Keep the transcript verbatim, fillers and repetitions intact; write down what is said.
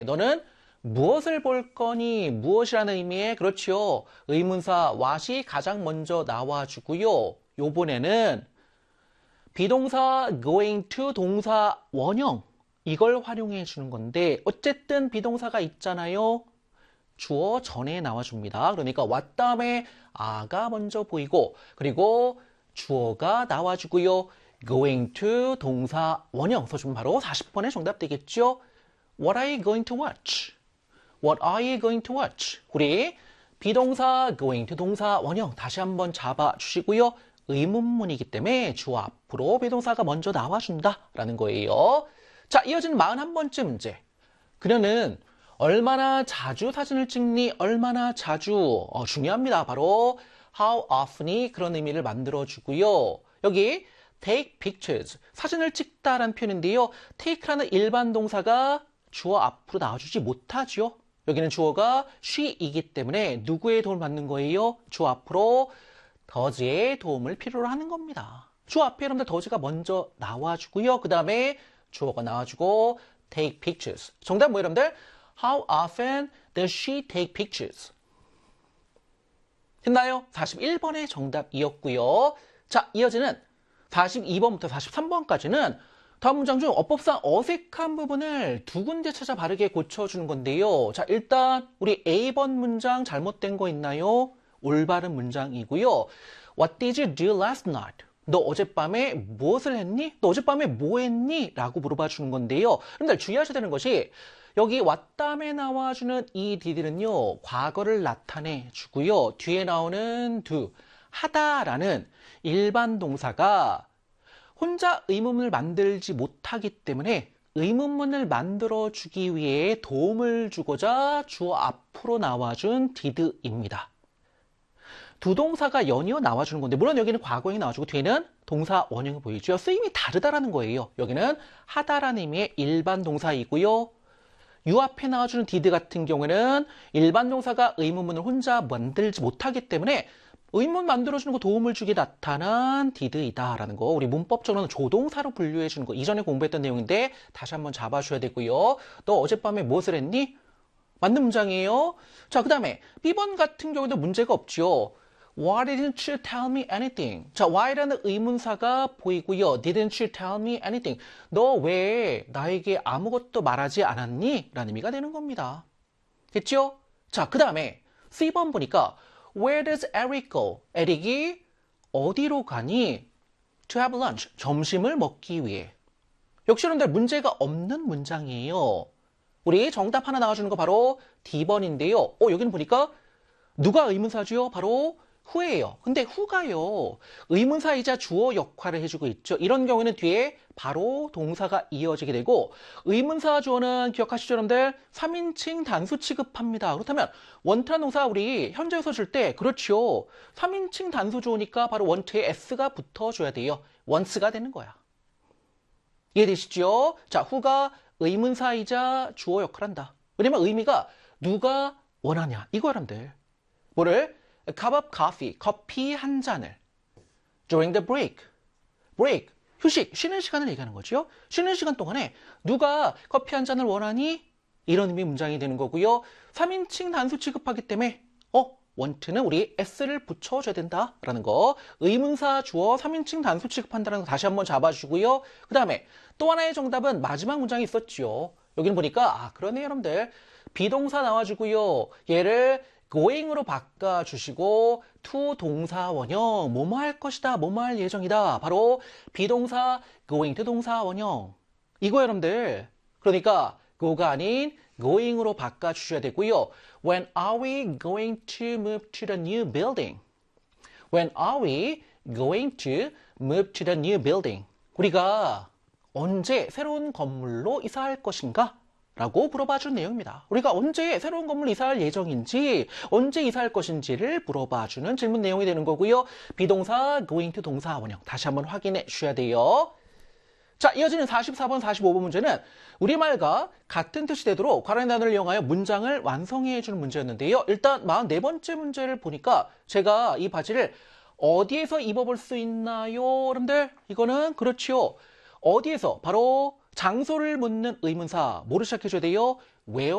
너는 무엇을 볼 거니? 무엇이라는 의미의 그렇죠. 의문사 what이 가장 먼저 나와주고요. 요번에는 비동사 going to 동사 원형 이걸 활용해 주는 건데 어쨌든 비동사가 있잖아요. 주어 전에 나와줍니다. 그러니까 what 다음에 아가 먼저 보이고 그리고 주어가 나와주고요. going to 동사 원형 써주면 바로 사십 번의 정답 되겠죠. What are you going to watch? What are you going to watch? 우리 비동사 going to 동사 원형 다시 한번 잡아주시고요. 의문문이기 때문에 주어 앞으로 비동사가 먼저 나와준다라는 거예요. 자, 이어지는 사십일 번째 문제. 그녀는 얼마나 자주 사진을 찍니? 얼마나 자주? 어, 중요합니다. 바로 how often이 그런 의미를 만들어주고요. 여기 take pictures, 사진을 찍다라는 표현인데요. take라는 일반 동사가 주어 앞으로 나와주지 못하죠. 여기는 주어가 she이기 때문에 누구의 도움을 받는 거예요? 주어 앞으로 does의 도움을 필요로 하는 겁니다. 주어 앞에 여러분들 does가 먼저 나와주고요. 그 다음에 주어가 나와주고 take pictures. 정답 뭐 여러분들? How often does she take pictures? 됐나요? 사십일 번의 정답이었고요. 자, 이어지는 사십이 번부터 사십삼 번까지는 다음 문장 중 어법상 어색한 부분을 두 군데 찾아 바르게 고쳐주는 건데요. 자, 일단 우리 A 번 문장 잘못된 거 있나요? 올바른 문장이고요. What did you do last night? 너 어젯밤에 무엇을 했니? 너 어젯밤에 뭐 했니? 라고 물어봐 주는 건데요. 그런데 주의하셔야 되는 것이 여기 what 다음에 나와주는 이 did는요. 과거를 나타내 주고요. 뒤에 나오는 do, 하다라는 일반 동사가 혼자 의문문을 만들지 못하기 때문에 의문문을 만들어주기 위해 도움을 주고자 주어 앞으로 나와준 did입니다. 두 동사가 연이어 나와주는 건데 물론 여기는 과거형이 나와주고 뒤에는 동사 원형이 보이죠. 쓰임이 다르다라는 거예요. 여기는 하다라는 의미의 일반 동사이고요. 유 앞에 나와주는 did 같은 경우에는 일반 동사가 의문문을 혼자 만들지 못하기 때문에 의문 만들어주는 거 도움을 주게 나타난 did이다라는 거. 우리 문법적으로는 조동사로 분류해 주는 거. 이전에 공부했던 내용인데 다시 한번 잡아줘야 되고요. 너 어젯밤에 무엇을 했니? 맞는 문장이에요. 자, 그 다음에 비 번 같은 경우도 문제가 없죠. Why didn't you tell me anything? 자, why라는 의문사가 보이고요. Didn't you tell me anything? 너 왜 나에게 아무것도 말하지 않았니? 라는 의미가 되는 겁니다. 됐죠? 자, 그 다음에 씨 번 보니까 Where does Eric go? 에릭이 어디로 가니? To have lunch. 점심을 먹기 위해. 역시 여러분들 문제가 없는 문장이에요. 우리 정답 하나 나와주는 거 바로 디 번인데요. 어, 여기는 보니까 누가 의문사죠? 바로 who예요. 근데 who가요. 의문사이자 주어 역할을 해주고 있죠. 이런 경우에는 뒤에 바로 동사가 이어지게 되고 의문사 주어는 기억하시죠, 여러분들? 삼 인칭 단수 취급합니다. 그렇다면 원트라는 동사 우리 현재에서 줄 때 그렇죠. 삼 인칭 단수 주어니까 바로 원트에 s가 붙어줘야 돼요. once가 되는 거야. 이해되시죠? 자, who가 의문사이자 주어 역할을 한다. 왜냐면 의미가 누가 원하냐. 이거 여러분들. 뭐를? A cup of coffee, 커피 한 잔을. During the break, break, 휴식, 쉬는 시간을 얘기하는 거죠. 쉬는 시간 동안에 누가 커피 한 잔을 원하니? 이런 의미 문장이 되는 거고요. 삼 인칭 단수 취급하기 때문에 어, want는 우리 s를 붙여줘야 된다라는 거. 의문사 주어 삼 인칭 단수 취급한다는 거 다시 한번 잡아주고요. 그 다음에 또 하나의 정답은 마지막 문장이 있었죠. 여기는 보니까 아, 그러네 여러분들. 비동사 나와주고요. 얘를 going으로 바꿔주시고 to 동사 원형 뭐뭐 할 것이다 뭐뭐 할 예정이다 바로 비동사 going to 동사 원형 이거 여러분들 그러니까 go가 아닌 going으로 바꿔주셔야 되고요. When are we going to move to the new building? When are we going to move to the new building? 우리가 언제 새로운 건물로 이사할 것인가? 라고 물어봐준 내용입니다. 우리가 언제 새로운 건물 이사할 예정인지 언제 이사할 것인지를 물어봐주는 질문 내용이 되는 거고요. 비동사 going to 동사 원형 다시 한번 확인해 주셔야 돼요. 자, 이어지는 사십사 번, 사십오 번 문제는 우리말과 같은 뜻이 되도록 괄호의 단어를 이용하여 문장을 완성해 주는 문제였는데요. 일단 사십사 번째 문제를 보니까 제가 이 바지를 어디에서 입어볼 수 있나요? 여러분들 이거는 그렇지요. 어디에서? 바로 장소를 묻는 의문사 뭐로 시작해줘야 돼요? where